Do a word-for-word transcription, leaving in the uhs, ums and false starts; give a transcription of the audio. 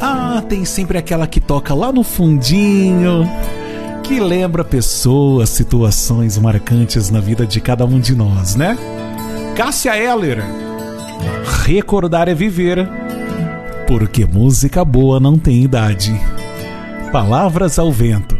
Ah, tem sempre aquela que toca lá no fundinho, que lembra pessoas, situações marcantes na vida de cada um de nós, né? Cássia Eller, recordar é viver, porque música boa não tem idade. Palavras ao vento.